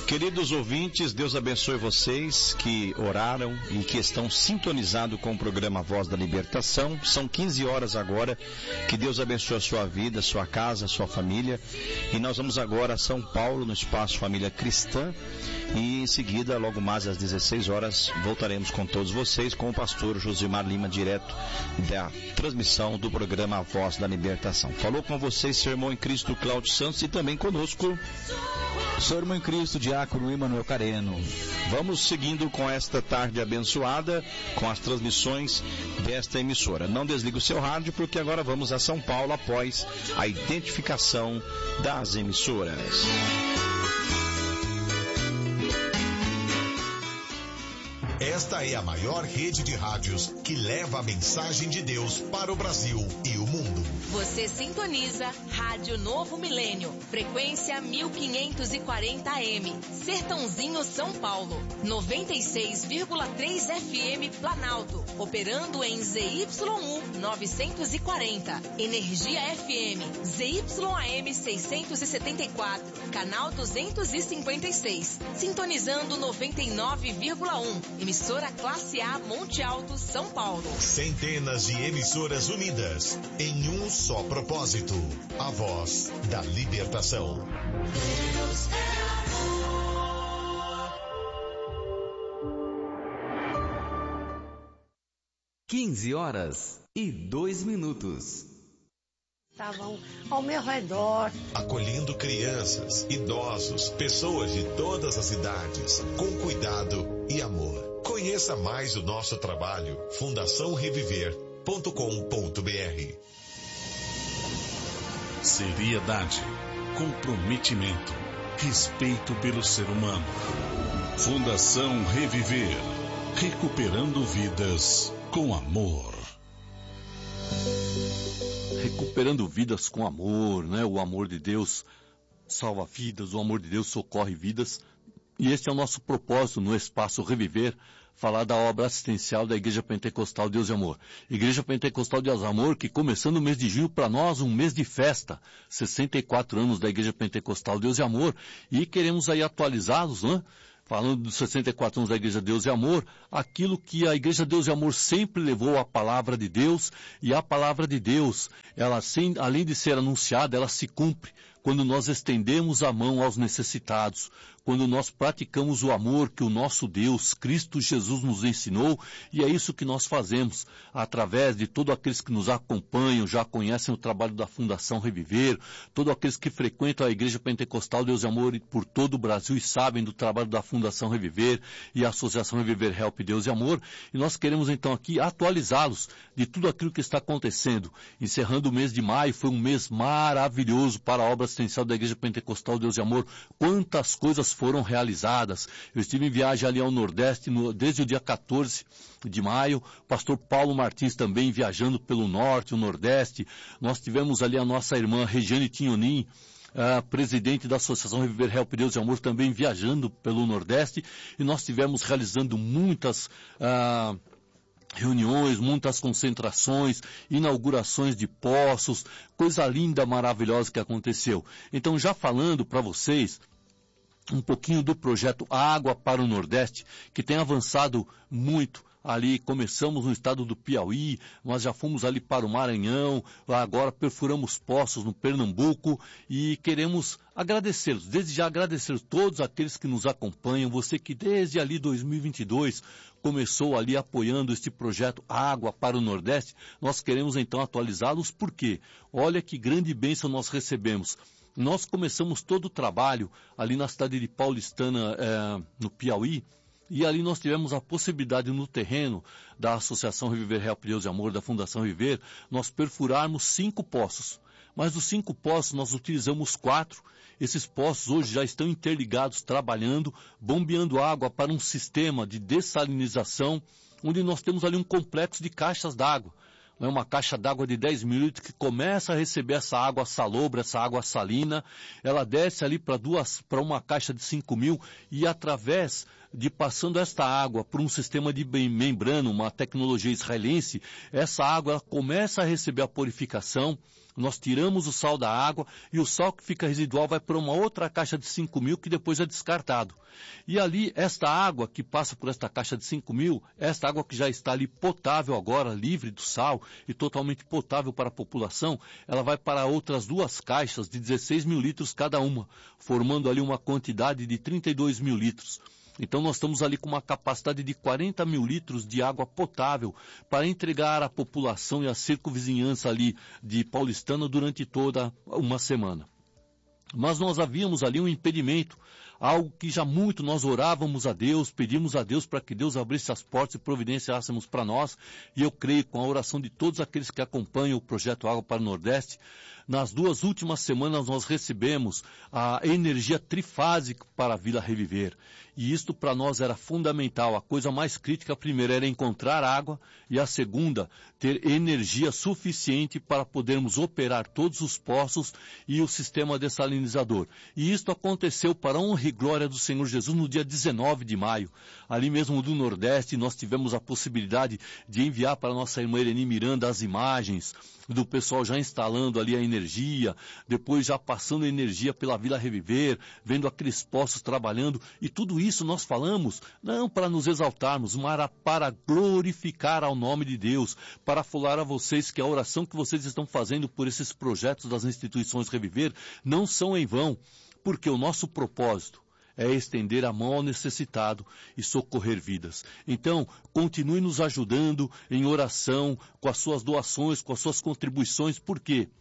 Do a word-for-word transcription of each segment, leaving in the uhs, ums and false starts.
Queridos ouvintes, Deus abençoe vocês que oraram e que estão sintonizados com o programa Voz da Libertação. São quinze horas agora. Que Deus abençoe a sua vida, sua casa, sua família. E nós vamos agora a São Paulo, no Espaço Família Cristã. E em seguida, logo mais às dezesseis horas, voltaremos com todos vocês, com o pastor Josimar Lima, direto da transmissão do programa Voz da Libertação. Falou com vocês, seu irmão em Cristo, Cláudio Santos, e também conosco, seu irmão em Cristo, diácono Emanuel Careno. Vamos seguindo com esta tarde abençoada, com as transmissões desta emissora. Não desligue o seu rádio, porque agora vamos a São Paulo após a identificação das emissoras. Esta é a maior rede de rádios que leva a mensagem de Deus para o Brasil e o mundo. Você sintoniza Rádio Novo Milênio, frequência mil quinhentos e quarenta A M, Sertãozinho, São Paulo, noventa e seis vírgula três F M Planalto, operando em Z Y U novecentos e quarenta, Energia F M, Z Y A M seiscentos e setenta e quatro, canal duzentos e cinquenta e seis, sintonizando noventa e nove vírgula um, emissora Classe A Monte Alto, São Paulo. Centenas de emissoras unidas em um só propósito, a voz da libertação. Deus é amor. quinze horas e dois minutos. Estavam ao meu redor, acolhendo crianças, idosos, pessoas de todas as idades, com cuidado e amor. Conheça mais o nosso trabalho, fundação reviver ponto com ponto b r. Seriedade, comprometimento, respeito pelo ser humano. Fundação Reviver, recuperando vidas com amor. Recuperando vidas com amor, né? O amor de Deus salva vidas, o amor de Deus socorre vidas. E esse é o nosso propósito no Espaço Reviver, falar da obra assistencial da Igreja Pentecostal Deus e Amor. Igreja Pentecostal Deus e Amor, que começando o mês de junho, para nós, um mês de festa. sessenta e quatro anos da Igreja Pentecostal Deus e Amor. E queremos aí atualizá-los, né? Falando dos sessenta e quatro anos da Igreja Deus e Amor, aquilo que a Igreja Deus e Amor sempre levou a palavra de Deus, e a palavra de Deus, ela sem, além de ser anunciada, ela se cumpre quando nós estendemos a mão aos necessitados, quando nós praticamos o amor que o nosso Deus, Cristo Jesus, nos ensinou, e é isso que nós fazemos, através de todos aqueles que nos acompanham, já conhecem o trabalho da Fundação Reviver, todos aqueles que frequentam a Igreja Pentecostal Deus e Amor por todo o Brasil e sabem do trabalho da Fundação Reviver e a Associação Reviver Help Deus e Amor, e nós queremos então aqui atualizá-los de tudo aquilo que está acontecendo. Encerrando o mês de maio, foi um mês maravilhoso para a obra assistencial da Igreja Pentecostal Deus e Amor. Quantas coisas foram realizadas. Eu estive em viagem ali ao Nordeste no, desde o dia quatorze de maio, o pastor Paulo Martins também viajando pelo Norte, o Nordeste. Nós tivemos ali a nossa irmã Regiane Tinhonin, Uh, presidente da Associação Reviver Help Deus e Amor, também viajando pelo Nordeste, e nós tivemos realizando muitas uh, reuniões, muitas concentrações, inaugurações de poços, coisa linda, maravilhosa que aconteceu. Então, já falando para vocês um pouquinho do projeto Água para o Nordeste, que tem avançado muito. Ali começamos no estado do Piauí, nós já fomos ali para o Maranhão, agora perfuramos poços no Pernambuco e queremos agradecê-los, desde já agradecer todos aqueles que nos acompanham, você que desde ali dois mil e vinte e dois começou ali apoiando este projeto Água para o Nordeste. Nós queremos então atualizá-los, porque olha que grande bênção nós recebemos. Nós começamos todo o trabalho ali na cidade de Paulistana, é, no Piauí, e ali nós tivemos a possibilidade no terreno da Associação Reviver Help Deus e Amor, da Fundação Reviver, nós perfurarmos cinco poços. Mas dos cinco poços nós utilizamos quatro. Esses poços hoje já estão interligados, trabalhando, bombeando água para um sistema de dessalinização, onde nós temos ali um complexo de caixas d'água. É uma caixa d'água de dez mil litros que começa a receber essa água salobra, essa água salina, ela desce ali para duas, para uma caixa de cinco mil e através de passando esta água por um sistema de membrana, uma tecnologia israelense, essa água ela começa a receber a purificação, nós tiramos o sal da água e o sal que fica residual vai para uma outra caixa de cinco mil que depois é descartado. E ali, esta água que passa por esta caixa de cinco mil, esta água que já está ali potável agora, livre do sal e totalmente potável para a população, ela vai para outras duas caixas de dezesseis mil litros cada uma, formando ali uma quantidade de trinta e dois mil litros. Então nós estamos ali com uma capacidade de quarenta mil litros de água potável para entregar à população e à circunvizinhança ali de Paulistana durante toda uma semana. Mas nós havíamos ali um impedimento, algo que já muito nós orávamos a Deus, pedimos a Deus para que Deus abrisse as portas e providenciássemos para nós, e eu creio com a oração de todos aqueles que acompanham o projeto Água para o Nordeste, nas duas últimas semanas nós recebemos a energia trifásica para a Vila Reviver. E isto para nós era fundamental. A coisa mais crítica, a primeira, era encontrar água e a segunda, ter energia suficiente para podermos operar todos os poços e o sistema dessalinizador. E isto aconteceu para a honra e glória do Senhor Jesus no dia dezenove de maio. Ali mesmo do Nordeste nós tivemos a possibilidade de enviar para a nossa irmã Irene Miranda as imagens do pessoal já instalando ali a energia, depois já passando energia pela Vila Reviver, vendo aqueles poços trabalhando, e tudo isso nós falamos, não para nos exaltarmos, mas para glorificar ao nome de Deus, para falar a vocês que a oração que vocês estão fazendo por esses projetos das instituições Reviver não são em vão, porque o nosso propósito é estender a mão ao necessitado e socorrer vidas. Então, continue nos ajudando em oração, com as suas doações, com as suas contribuições, porque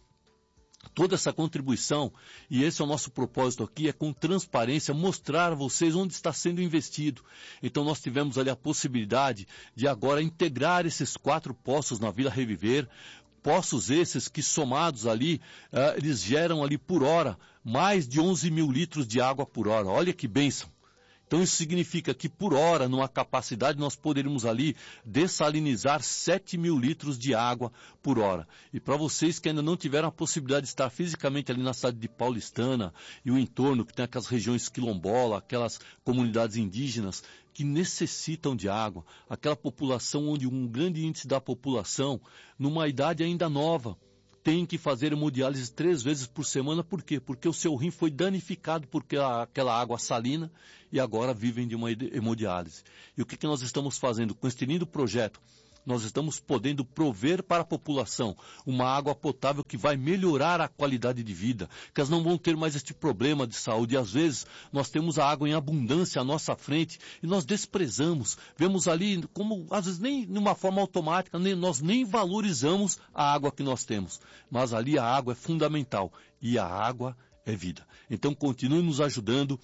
toda essa contribuição, e esse é o nosso propósito aqui, é com transparência mostrar a vocês onde está sendo investido. Então nós tivemos ali a possibilidade de agora integrar esses quatro poços na Vila Reviver, poços esses que somados ali, uh, eles geram ali por hora mais de onze mil litros de água por hora. Olha que bênção. Então isso significa que por hora, numa capacidade, nós poderíamos ali dessalinizar sete mil litros de água por hora. E para vocês que ainda não tiveram a possibilidade de estar fisicamente ali na cidade de Paulistana e o entorno, que tem aquelas regiões quilombola, aquelas comunidades indígenas que necessitam de água, aquela população onde um grande índice da população, numa idade ainda nova, tem que fazer hemodiálise três vezes por semana. Por quê? Porque o seu rim foi danificado por aquela água salina e agora vivem de uma hemodiálise. E o que, que nós estamos fazendo? Com este lindo projeto, nós estamos podendo prover para a população uma água potável que vai melhorar a qualidade de vida, que elas não vão ter mais este problema de saúde. E às vezes nós temos a água em abundância à nossa frente e nós desprezamos, vemos ali como, às vezes nem de uma forma automática, nem, nós nem valorizamos a água que nós temos. Mas ali a água é fundamental e a água é vida. Então continue nos ajudando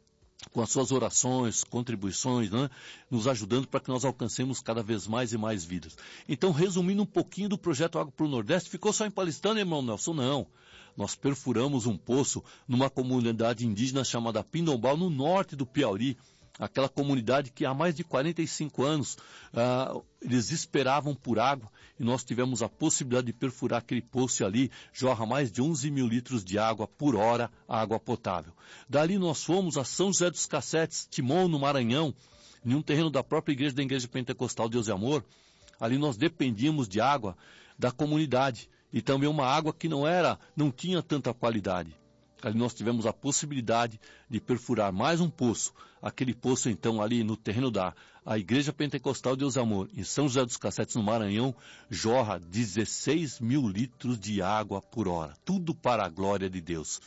com as suas orações, contribuições, né? Nos ajudando para que nós alcancemos cada vez mais e mais vidas. Então, resumindo um pouquinho do projeto Água para o Nordeste, ficou só em Paulistana, irmão Nelson? Não. Nós perfuramos um poço numa comunidade indígena chamada Pindombal, no norte do Piauí, aquela comunidade que há mais de quarenta e cinco anos ah, eles esperavam por água e nós tivemos a possibilidade de perfurar aquele poço ali, jorra mais de onze mil litros de água por hora, água potável. Dali nós fomos a São José dos Cassetes, Timon, no Maranhão, em um terreno da própria igreja da Igreja Pentecostal Deus e Amor. Ali nós dependíamos de água da comunidade e também uma água que não era, não tinha tanta qualidade. Ali nós tivemos a possibilidade de perfurar mais um poço. Aquele poço, então, ali no terreno da a Igreja Pentecostal Deus e Amor, em São José dos Cassetes, no Maranhão, jorra dezesseis mil litros de água por hora. Tudo para a glória de Deus.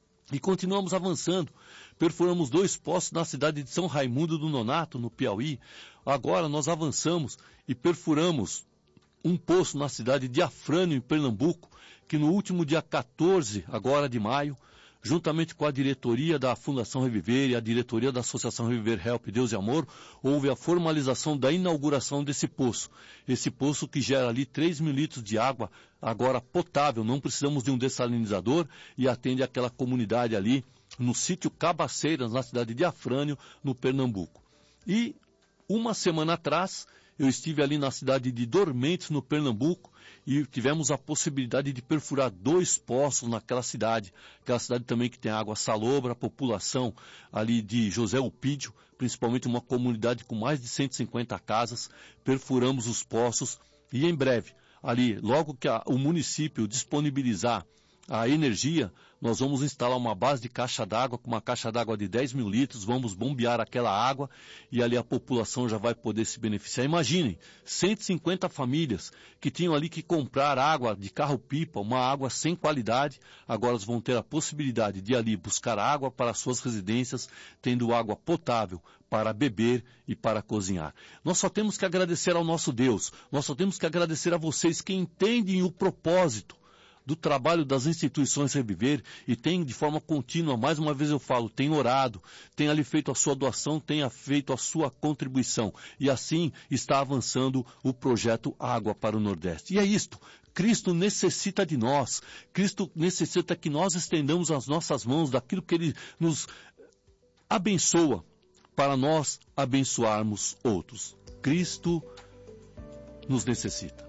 E continuamos avançando. Perfuramos dois poços na cidade de São Raimundo do Nonato, no Piauí. Agora nós avançamos e perfuramos um poço na cidade de Afrânio, em Pernambuco, que no último dia quatorze, agora de maio, juntamente com a diretoria da Fundação Reviver e a diretoria da Associação Reviver Help Deus e Amor, houve a formalização da inauguração desse poço. Esse poço que gera ali três mil litros de água, agora potável, não precisamos de um dessalinizador, e atende aquela comunidade ali no sítio Cabaceiras, na cidade de Afrânio, no Pernambuco. E uma semana atrás, eu estive ali na cidade de Dormentes, no Pernambuco, e tivemos a possibilidade de perfurar dois poços naquela cidade. Aquela cidade também que tem água salobra, a população ali de José Upídio, principalmente uma comunidade com mais de cento e cinquenta casas, perfuramos os poços e em breve, ali, logo que a, o município disponibilizar a energia, nós vamos instalar uma base de caixa d'água, com uma caixa d'água de dez mil litros, vamos bombear aquela água e ali a população já vai poder se beneficiar. Imaginem, cento e cinquenta famílias que tinham ali que comprar água de carro-pipa, uma água sem qualidade, agora elas vão ter a possibilidade de ali buscar água para suas residências, tendo água potável para beber e para cozinhar. Nós só temos que agradecer ao nosso Deus, nós só temos que agradecer a vocês que entendem o propósito do trabalho das instituições Reviver e tem de forma contínua, mais uma vez eu falo, tem orado, tem ali feito a sua doação, tem feito a sua contribuição e assim está avançando o projeto Água para o Nordeste. E é isto, Cristo necessita de nós, Cristo necessita que nós estendamos as nossas mãos daquilo que Ele nos abençoa para nós abençoarmos outros. Cristo nos necessita.